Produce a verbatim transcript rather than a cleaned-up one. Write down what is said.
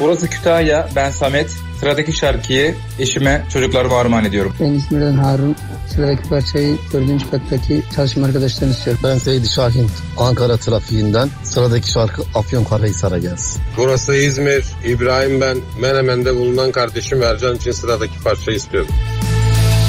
Burası Kütahya, ben Samet. Sıradaki şarkıyı eşime, çocuklarıma armağan ediyorum. Ben İzmir'den Harun. Sıradaki parçayı dördüncü kattaki çalışma arkadaşlarına istiyorum. Ben Seydi Şahin, Ankara trafiğinden. Sıradaki şarkı Afyonkarahisar'a gelsin. Burası İzmir, İbrahim ben. Menemen'de bulunan kardeşim Ercan için sıradaki parçayı istiyorum.